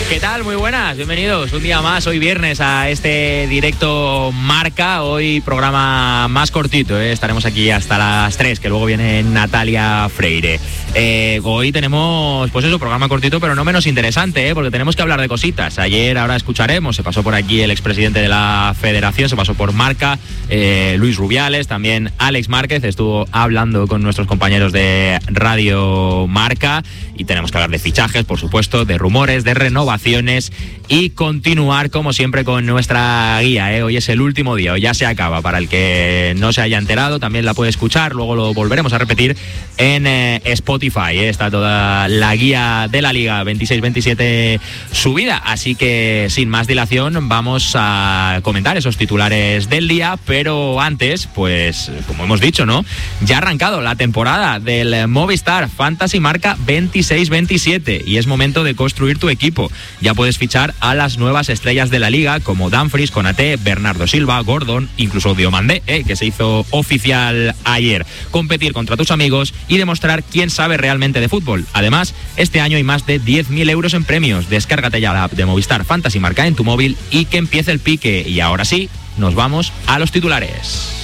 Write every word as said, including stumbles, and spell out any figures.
¿Qué tal? Muy buenas, bienvenidos un día más, hoy viernes, a este directo Marca. Hoy programa más cortito, ¿eh? Estaremos aquí hasta las tres, que luego viene Natalia Freire. Eh, hoy tenemos, pues eso, programa cortito, pero no menos interesante, ¿eh? Porque tenemos que hablar de cositas. Ayer, ahora escucharemos, se pasó por aquí el expresidente de la Federación, se pasó por Marca, eh, Luis Rubiales, también Alex Márquez, estuvo hablando con nuestros compañeros de Radio Marca, y tenemos que hablar de fichajes, por supuesto, de rumores, de renovaciones, y continuar como siempre con nuestra guía, ¿eh? Hoy es el último día, hoy ya se acaba. Para el que no se haya enterado, también la puede escuchar, luego lo volveremos a repetir en eh, Spotify, ¿eh? Está toda la guía de la Liga veintiséis veintisiete subida, así que sin más dilación vamos a comentar esos titulares del día, pero antes, pues como hemos dicho, ¿no? Ya ha arrancado la temporada del Movistar Fantasy Marca veintiséis veintisiete y es momento de construir tu equipo. Ya puedes fichar a las nuevas estrellas de la liga como Dumfries, Konaté, Bernardo Silva, Gordon, incluso Diomandé, eh, que se hizo oficial ayer. Competir contra tus amigos y demostrar quién sabe realmente de fútbol. Además, este año hay más de diez mil euros en premios. Descárgate ya la app de Movistar Fantasy Marca en tu móvil y que empiece el pique. Y ahora sí, nos vamos a los titulares.